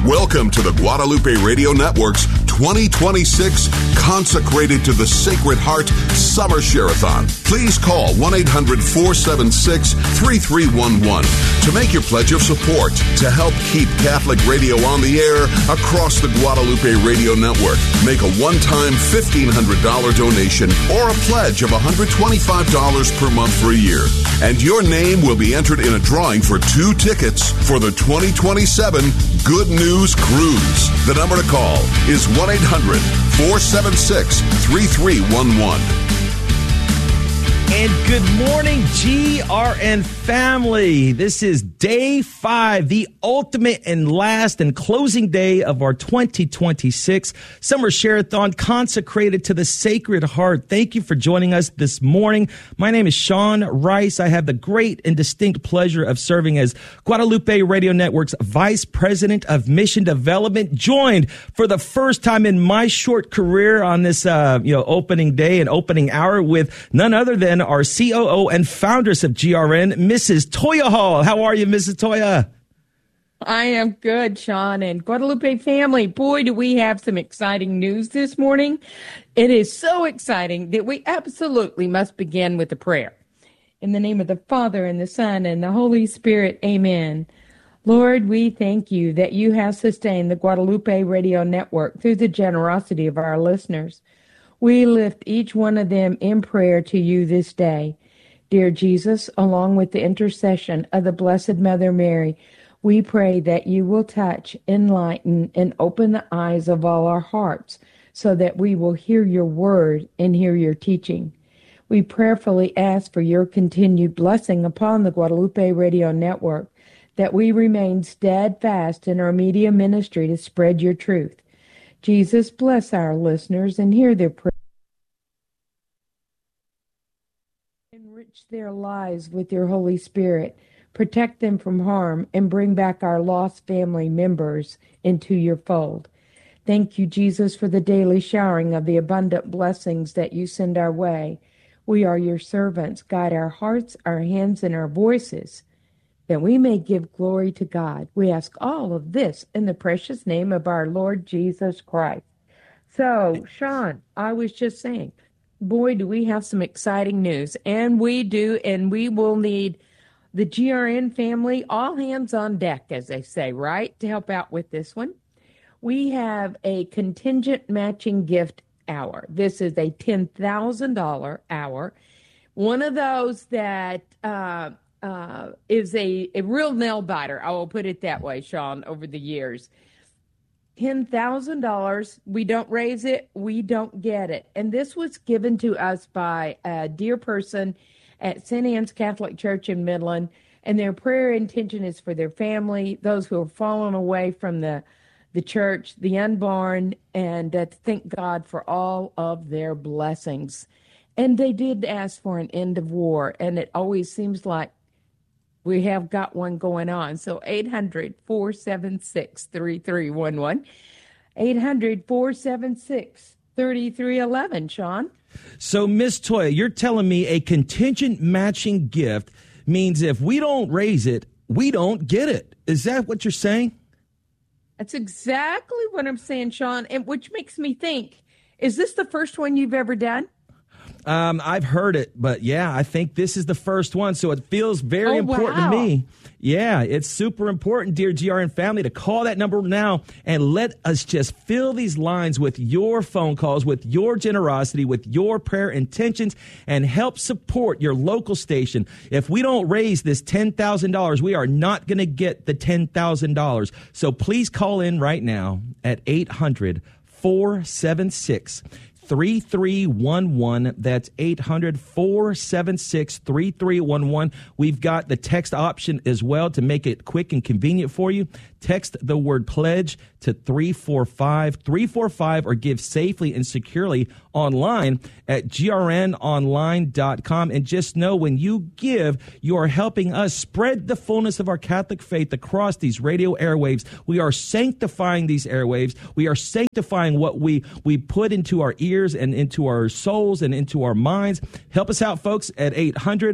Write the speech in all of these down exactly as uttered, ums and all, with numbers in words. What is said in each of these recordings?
Welcome to the Guadalupe Radio Network's twenty twenty-six Consecrated to the Sacred Heart Summer Share-a-thon. Please call one eight hundred four seven six three three one one to make your pledge of support to help keep Catholic radio on the air across the Guadalupe Radio Network. Make a one-time fifteen hundred dollars donation or a pledge of one hundred twenty-five dollars per month for a year. And your name will be entered in a drawing for two tickets for the twenty twenty-seven Good News Cruise. The number to call is one eight hundred four seven six three three one one. And good morning, G R N family. This is day five, the ultimate and last and closing day of our twenty twenty-six Summer Share-a-thon consecrated to the Sacred Heart. Thank you for joining us this morning. My name is Sean Rice. I have the great and distinct pleasure of serving as Guadalupe Radio Network's Vice President of Mission Development, joined for the first time in my short career on this uh, you know, opening day and opening hour with none other than our C O O and founders of G R N, Missus Toya Hall. How are you, Missus Toya? I am good, Sean. And Guadalupe family, boy, do we have some exciting news this morning. It is so exciting that we absolutely must begin with a prayer. In the name of the Father, and the Son, and the Holy Spirit, amen. Lord, we thank you that you have sustained the Guadalupe Radio Network through the generosity of our listeners. We lift each one of them in prayer to you this day. Dear Jesus, along with the intercession of the Blessed Mother Mary, we pray that you will touch, enlighten, and open the eyes of all our hearts so that we will hear your word and hear your teaching. We prayerfully ask for your continued blessing upon the Guadalupe Radio Network, that we remain steadfast in our media ministry to spread your truth. Jesus, bless our listeners and hear their prayers. Enrich their lives with your Holy Spirit. Protect them from harm and bring back our lost family members into your fold. Thank you, Jesus, for the daily showering of the abundant blessings that you send our way. We are your servants. Guide our hearts, our hands, and our voices, that we may give glory to God. We ask all of this in the precious name of our Lord Jesus Christ. So, Sean, I was just saying, boy, do we have some exciting news. And we do, and we will need the G R N family, all hands on deck, as they say, right, to help out with this one. We have a contingent matching gift hour. This is a ten thousand dollars hour. One of those that... Uh, Uh, is a, a real nail biter. I will put it that way, Sean, over the years. ten thousand dollars, we don't raise it, we don't get it. And this was given to us by a dear person at Saint Anne's Catholic Church in Midland. And their prayer intention is for their family, those who have fallen away from the, the church, the unborn, and uh, to thank God for all of their blessings. And they did ask for an end of war. And it always seems like we have got one going on. So eight hundred, four seven six, three three one one. eight hundred, four seven six, three three one one, Sean. So, Miss Toya, you're telling me a contingent matching gift means if we don't raise it, we don't get it. Is that what you're saying? That's exactly what I'm saying, Sean, and which makes me think, is this the first one you've ever done? Um, I've heard it, but yeah, I think this is the first one, so it feels very oh, important wow. to me. Yeah, it's super important, dear G R N family, to call that number now and let us just fill these lines with your phone calls, with your generosity, with your prayer intentions, and help support your local station. If we don't raise this ten thousand dollars, we are not going to get the ten thousand dollars. So please call in right now at eight hundred, four seven six, three three one one. That's eight hundred, four seven six, three three one one. We've got the text option as well to make it quick and convenient for you. Text the word pledge to three four five three four five or give safely and securely online at G R N online dot com. And just know when you give, you are helping us spread the fullness of our Catholic faith across these radio airwaves. We are sanctifying these airwaves. We are sanctifying what we, we put into our ears and into our souls and into our minds. Help us out, folks, at eight hundred,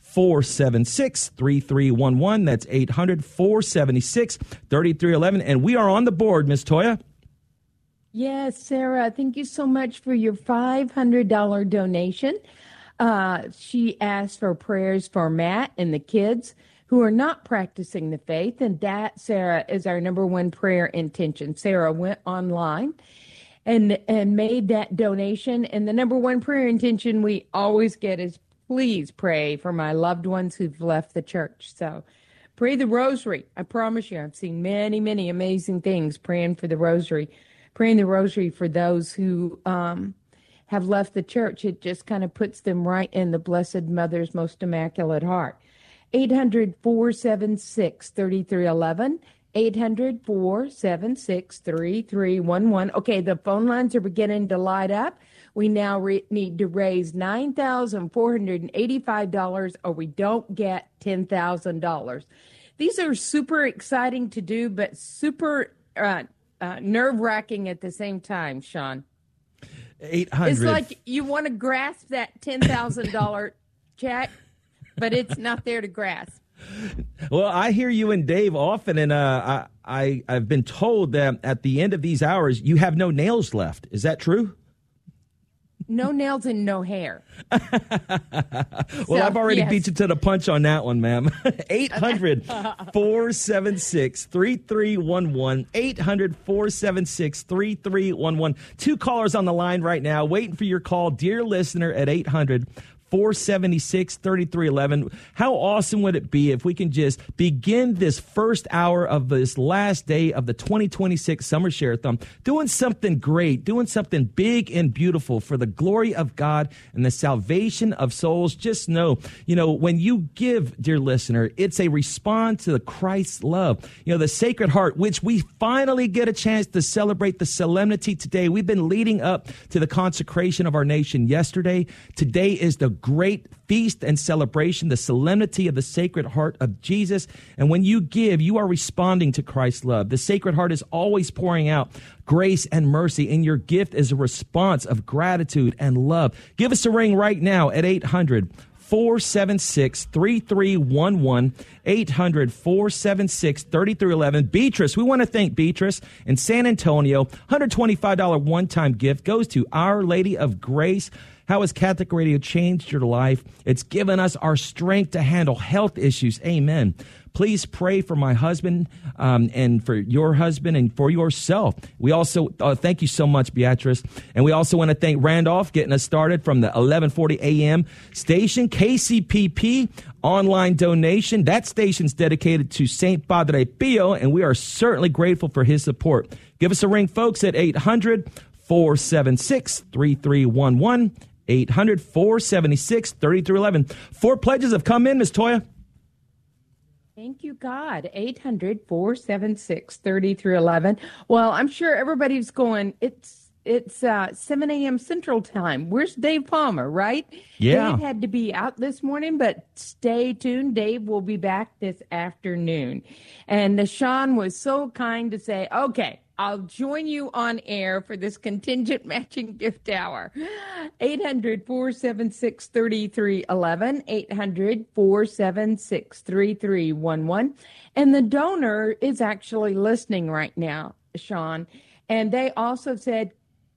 four seven six, three three one one. That's eight hundred, four seven six, three three one one. And we are on the board, Miss Toya. Yes, Sarah, thank you so much for your five hundred dollars donation. Uh, she asked for prayers for Matt and the kids who are not practicing the faith. And that, Sarah, is our number one prayer intention. Sarah went online and and made that donation. And the number one prayer intention we always get is, please pray for my loved ones who've left the church. So pray the rosary. I promise you, I've seen many, many amazing things praying for the rosary. Praying the rosary for those who um, have left the church. It just kind of puts them right in the Blessed Mother's most immaculate heart. eight hundred, four seven six, three three one one. eight hundred, four seven six, three three one one. Okay, the phone lines are beginning to light up. We now re- need to raise nine thousand four hundred eighty-five dollars or we don't get ten thousand dollars. These are super exciting to do, but super uh, uh, nerve-wracking at the same time, Sean. eight hundred. It's like you want to grasp that ten thousand dollars check, but it's not there to grasp. Well, I hear you and Dave often, and uh, I, I, I've been told that at the end of these hours, you have no nails left. Is that true? No nails and no hair. Well, So, I've already yes. beat you to the punch on that one, ma'am. eight hundred, four seven six, three three one one. eight hundred, four seven six, three three one one. Two callers on the line right now waiting for your call. Dear listener at eight hundred, four seven six, three three one one. How awesome would it be if we can just begin this first hour of this last day of the twenty twenty-six Summer Share-a-thon doing something great, doing something big and beautiful for the glory of God and the salvation of souls. Just know, you know, when you give, dear listener, it's a response to the Christ's love. You know, the Sacred Heart, which we finally get a chance to celebrate the solemnity today. We've been leading up to the consecration of our nation yesterday. Today is the great feast and celebration, the solemnity of the Sacred Heart of Jesus. And when you give, you are responding to Christ's love. The Sacred Heart is always pouring out grace and mercy, and your gift is a response of gratitude and love. Give us a ring right now at eight hundred, four seven six, three three one one. eight hundred, four seven six, three three one one. Beatrice, we want to thank Beatrice in San Antonio. one hundred twenty-five dollars one-time gift goes to Our Lady of Grace. How has Catholic Radio changed your life? It's given us our strength to handle health issues. Amen. Please pray for my husband um, and for your husband and for yourself. We also uh, thank you so much, Beatrice. And we also want to thank Randolph getting us started from the eleven forty a.m. station, K C P P online donation. That station's dedicated to Saint Padre Pio, and we are certainly grateful for his support. Give us a ring, folks, at eight hundred, four seven six, three three one one. eight hundred, four seven six, three three one one. Four pledges have come in, Miss Toya. Thank you, God. eight hundred, four seven six, three three one one. Well, I'm sure everybody's going, it's it's uh, seven a.m. Central Time. Where's Dave Palmer, right? Yeah. Dave had to be out this morning, but stay tuned. Dave will be back this afternoon. And Sean was so kind to say, okay, I'll join you on air for this contingent matching gift hour. eight hundred, four seven six, three three one one. eight hundred, four seven six, three three one one. And the donor is actually listening right now, Sean. And they also said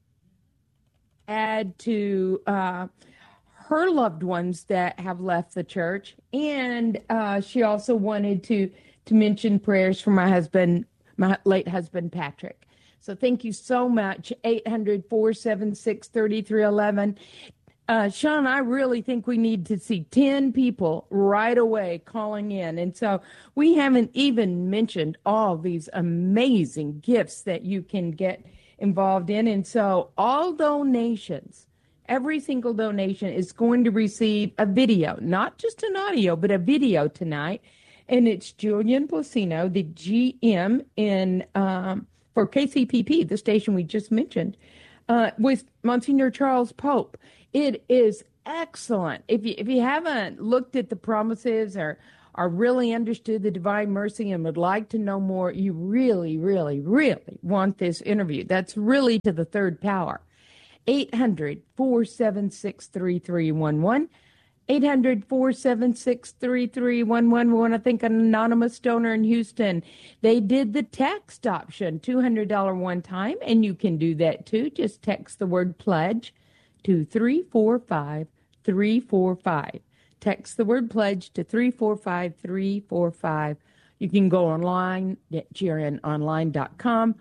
add to uh, her loved ones that have left the church. And uh, she also wanted to, to mention prayers for my husband, my late husband, Patrick. So thank you so much. eight hundred, four seven six, three three one one. Uh, Sean, I really think we need to see ten people right away calling in. And so we haven't even mentioned all these amazing gifts that you can get involved in. And so all donations, every single donation is going to receive a video, not just an audio, but a video tonight. And it's Julian Placino, the G M in um, for K C P P, the station we just mentioned, uh, with Monsignor Charles Pope. It is excellent. If you if you haven't looked at the promises or or really understood the divine mercy and would like to know more, you really, really, really want this interview. That's really to the third power. eight hundred, four seven six, three three one one. eight hundred, four seven six, three three one one. We want to thank an anonymous donor in Houston. They did the text option, two hundred dollars one time, and you can do that too. Just text the word pledge to three four five three four five. Text the word pledge to three four five three four five. You can go online at G R N online dot com,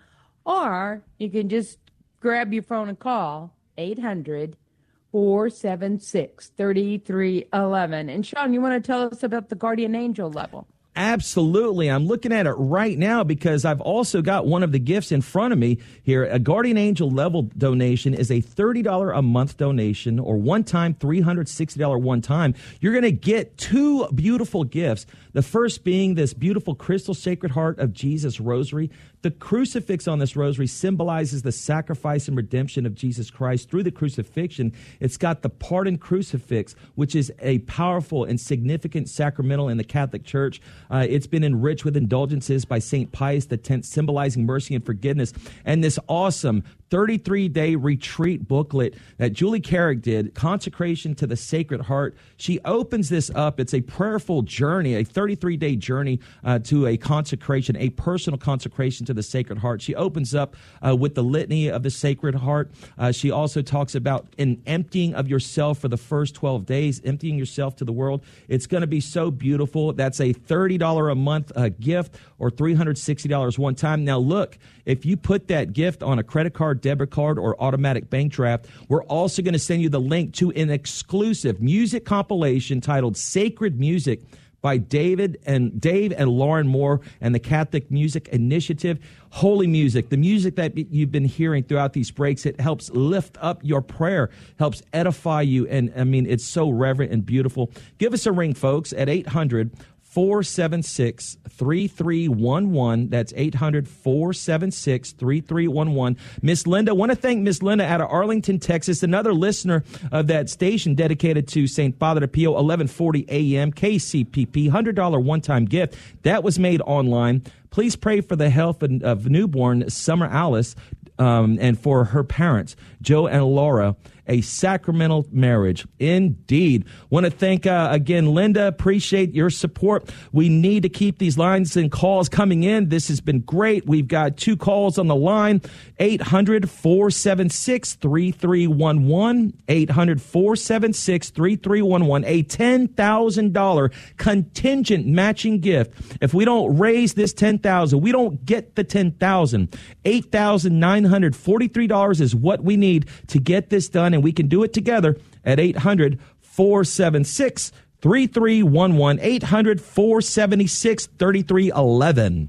or you can just grab your phone and call eight hundred, four seven six, three three one one. And Sean, you want to tell us about the Guardian Angel level? Absolutely. I'm looking at it right now because I've also got one of the gifts in front of me here. A Guardian Angel level donation is a thirty dollars a month donation, or one time three hundred sixty dollars one time. You're going to get two beautiful gifts. The first being this beautiful crystal Sacred Heart of Jesus rosary. The crucifix on this rosary symbolizes the sacrifice and redemption of Jesus Christ through the crucifixion. It's got the pardon crucifix, which is a powerful and significant sacramental in the Catholic Church. Uh, it's been enriched with indulgences by Saint Pius X, symbolizing mercy and forgiveness. And this awesome thirty-three day retreat booklet that Julie Carrick did, Consecration to the Sacred Heart. She opens this up. It's a prayerful journey, a thirty-three day journey uh, to a consecration, a personal consecration to the Sacred Heart. She opens up uh, with the litany of the Sacred Heart. Uh, she also talks about an emptying of yourself for the first twelve days, emptying yourself to the world. It's going to be so beautiful. That's a thirty dollars a month uh, gift, or three hundred sixty dollars one time. Now, look, if you put that gift on a credit card, debit card, or automatic bank draft, we're also going to send you the link to an exclusive music compilation titled Sacred Music by David and Dave and Lauren Moore and the Catholic Music Initiative. Holy music, the music that you've been hearing throughout these breaks, it helps lift up your prayer, helps edify you. And I mean, it's so reverent and beautiful. Give us a ring, folks, at eight hundred, four seven six, three three one one. That's eight hundred, four seven six, three three one one. Miss Linda, I want to thank Miss Linda out of Arlington, Texas, another listener of that station dedicated to Saint Father Pio, eleven forty A M, K C P P, one hundred dollars one-time gift. That was made online. Please pray for the health of, of newborn Summer Alice um, and for her parents, Joe and Laura. A sacramental marriage. Indeed. Want to thank, uh, again, Linda. Appreciate your support. We need to keep these lines and calls coming in. This has been great. We've got two calls on the line. eight hundred, four seven six, three three one one. eight hundred, four seven six, three three one one. A ten thousand dollars contingent matching gift. If we don't raise this ten thousand dollars, we don't get the ten thousand dollars. eight thousand nine hundred forty-three dollars is what we need to get this done. And we can do it together at eight hundred, four seven six, three three one one, eight hundred, four seven six, three three one one.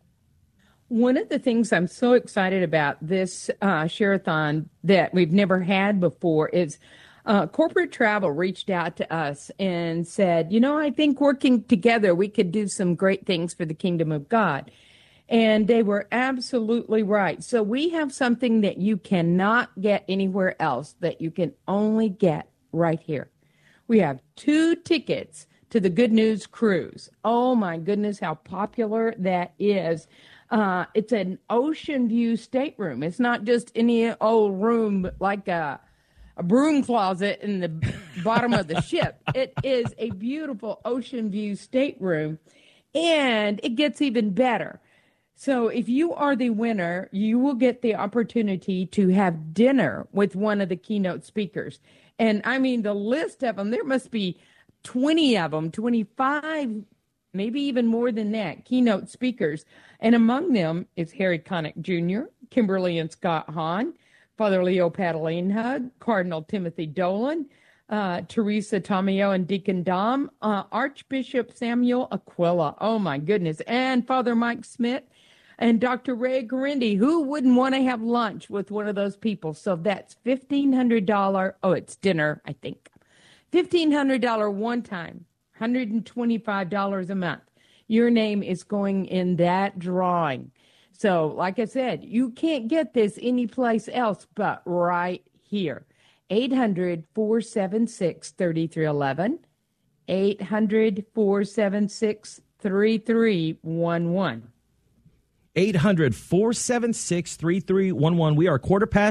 One of the things I'm so excited about this uh, Share-a-thon that we've never had before is uh, corporate travel reached out to us and said, you know, I think working together we could do some great things for the kingdom of God. And they were absolutely right. So we have something that you cannot get anywhere else, that you can only get right here. We have two tickets to the Good News Cruise. Oh, my goodness, how popular that is. Uh, it's an ocean view stateroom. It's not just any old room like a, a broom closet in the bottom of the ship. It is a beautiful ocean view stateroom, and it gets even better. So if you are the winner, you will get the opportunity to have dinner with one of the keynote speakers. And I mean, the list of them, there must be twenty of them, twenty-five, maybe even more than that, keynote speakers. And among them is Harry Connick Junior, Kimberly and Scott Hahn, Father Leo Patalinha, Cardinal Timothy Dolan, uh, Teresa Tomeo and Deacon Dom, uh, Archbishop Samuel Aquila. Oh, my goodness. And Father Mike Smith. And Doctor Ray Garindy. Who wouldn't want to have lunch with one of those people? So that's fifteen hundred dollars. Oh, it's dinner, I think. fifteen hundred dollars one time, one hundred twenty-five dollars a month. Your name is going in that drawing. So, like I said, you can't get this anyplace else but right here. eight hundred, four seven six, three three one one. eight hundred, four seven six, three three one one. eight hundred, four seven six, three three one one. We are quarter past